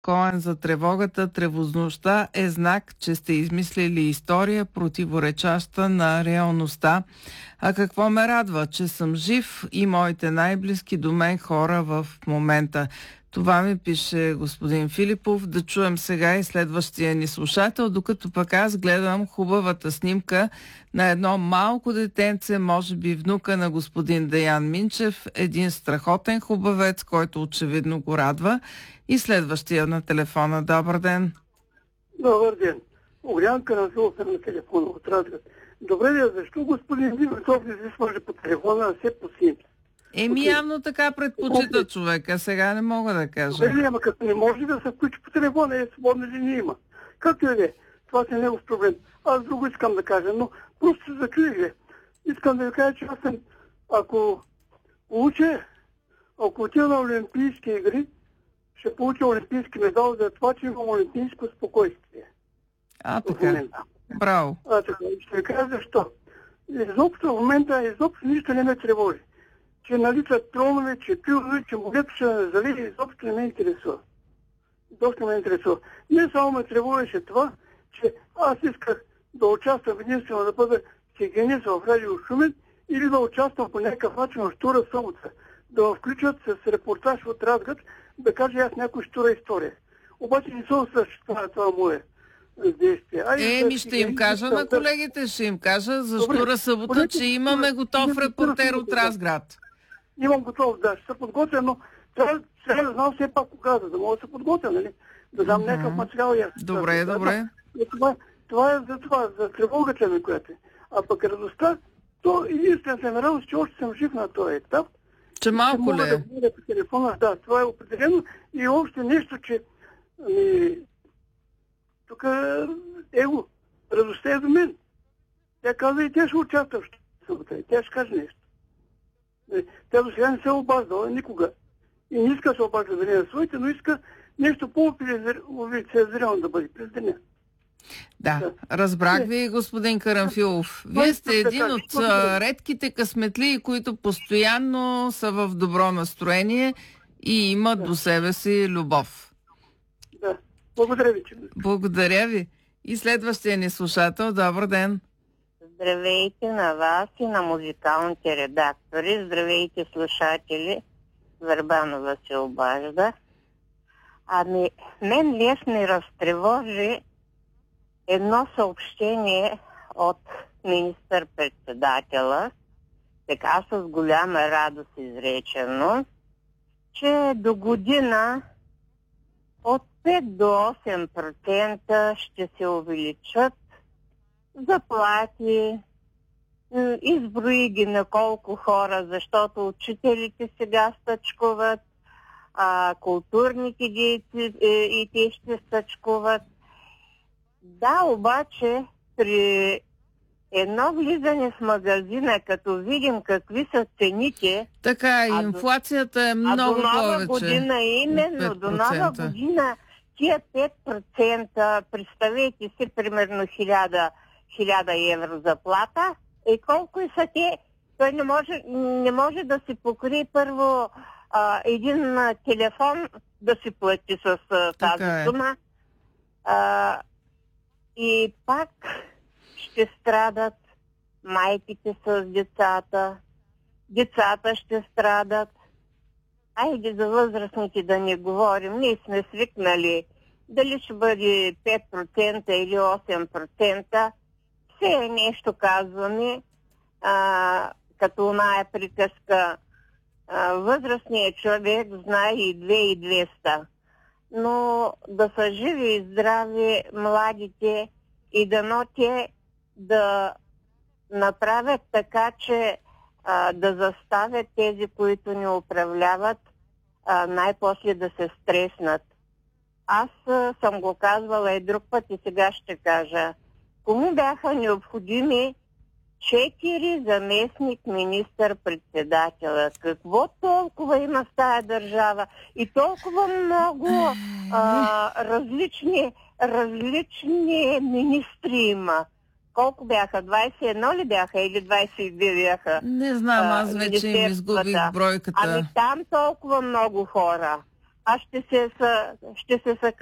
Коен за тревогата. Тревожността е знак, че сте измислили история, противоречаща на реалността. А какво ме радва? Че съм жив и моите най-близки до мен хора в момента. Това ми пише господин Филипов. Да чуем сега и следващия ни слушател, докато пък аз гледам хубавата снимка на едно малко детенце, може би внука на господин Деян Минчев, един страхотен хубавец, който очевидно го радва. И следващия на телефона. Добър ден. Добър ден. Огрянка на Золфер на телефона от Разград. Добре, защо господин Димитров не се свържи по телефона, а се по Симс? Явно така предпочита човека. Сега не мога да кажа. Добре, ама като не може да се включи по телефона, свободна линия има. Както и да е, това е негов проблем. Аз друго искам да кажа, но просто се зачудих. Искам да ви кажа, че аз съм, ако отида на Олимпийски игри, ще получа олимпийски медал за това, че имам олимпийско спокойствие. Така. Браво. Така. Ще ви кажа защо. Изобщо в момента нищо не ме тревожи. Че наличат тронове, че пилове, че морето ще залие, изобщо не ме интересува. Не само ме тревожеше това, че аз исках да участвам единствено да бъда хигиенист в радио Шумен или да участвам по някакъв начин в Штура събота. Да ме включат с репортаж от Разград, да кажа аз някоя штура история. Обаче не се осъществява това мое действие. Ще им кажа на колегите, ще им кажа за Штура събота, че имаме готов репортер от Разград. Имам готов, да, ще се подготвя, но трябва да знам все пак кога, да мога да се подготвя, нали? Да дам някакъв материал. Добре. Това е за тревогата ми, която е. А пък радостта, то единствената ми радост, че още съм жив на този етап. Че малко ли е? Да бъда по телефона, да, това е определено. И още нещо, че тук радостта е до мен. Тя каза и тя ще участва в събота. Тя ще каже нещо. Тя до сега не се е обаждала никога. И не иска да се обажда за нея своите, но иска нещо по-лицезрено да бъде през деня. Да, разбрах ви, господин Карамфилов. Вие сте един от редките късметлии, които постоянно са в добро настроение и имат до себе си любов. Да, благодаря ви. Благодаря ви. И следващия ни слушател, добър ден. Здравейте на вас и на музикалните редактори. Здравейте, слушатели. Върбанова се обажда. Мен лес ми разтревожи едно съобщение от министър-председателя, така с голяма радост изречено, че до година от 5 до 8% ще се увеличат заплати, изброи ги на колко хора, защото учителите сега стъчкуват, културните дейци и те ще стъчкуват. Да, обаче при едно влизане в магазина, като видим какви са цените... Така, инфлацията е много повече. До нова година, именно, до нова година тия 5%, представете си, примерно 1000 евро заплата, и колко са те? Той не може да си покрие първо един телефон да си плати с тази сума. И пак ще страдат майките с децата, децата ще страдат. Айде за възрастните да не говорим. Ние сме свикнали дали ще бъде 5% или 8%. Все нещо казваме, като оная приказка. Възрастният човек знае и 2200. Но да са живи и здрави младите и дано те да направят така, че да заставят тези, които ни управляват, най-после да се стреснат. Аз съм го казвала и друг път и сега ще кажа. Кому бяха необходими 4 заместник министър-председателя? Какво толкова има в тая държава? И толкова много различни министри има. Колко бяха? 21 ли бяха или 22 бяха? Не знам, аз вече им изгубих бройката. Там толкова много хора. аз ще се